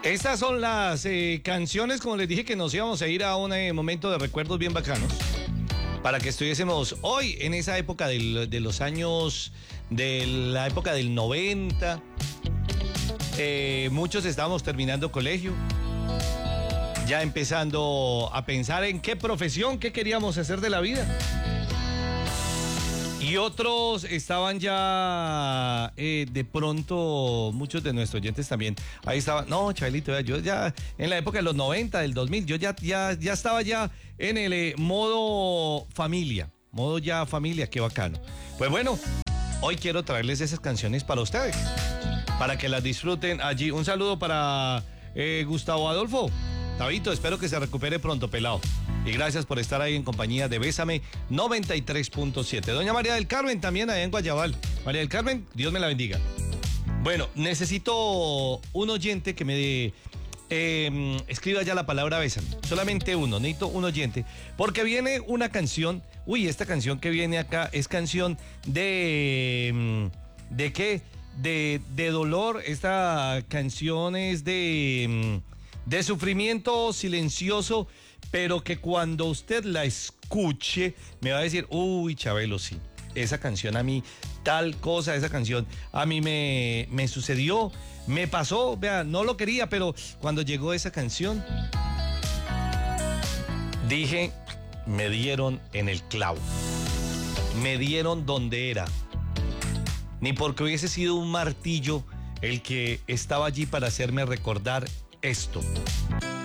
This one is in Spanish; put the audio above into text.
Estas son las canciones, como les dije, que nos íbamos a ir a un momento de recuerdos bien bacanos. Para que estuviésemos hoy en esa época de los años, de la época del 90. Muchos estábamos terminando colegio, ya empezando a pensar en qué profesión, qué queríamos hacer de la vida. Y otros estaban ya, de pronto, muchos de nuestros oyentes también, ahí estaban, no, Chabelito, yo ya, en la época de los 90, del 2000, yo ya estaba ya en el modo familia, qué bacano. Pues bueno, hoy quiero traerles esas canciones para ustedes, para que las disfruten allí. Un saludo para Gustavo Adolfo. Tabito, espero que se recupere pronto, pelado. Y gracias por estar ahí en compañía de Bésame 93.7. Doña María del Carmen, también allá en Guayabal. María del Carmen, Dios me la bendiga. Bueno, necesito un oyente que me escriba ya la palabra Bésame. Solamente uno, necesito un oyente. Porque viene una canción. Uy, esta canción que viene acá es canción de... ¿de qué? De dolor. Esta canción es de sufrimiento silencioso, pero que cuando usted la escuche me va a decir, uy, Chabelo, sí, esa canción a mí, tal cosa, esa canción a mí me sucedió, me pasó, vea, no lo quería, pero cuando llegó esa canción, dije, me dieron en el clavo, me dieron donde era, ni porque hubiese sido un martillo el que estaba allí para hacerme recordar esto.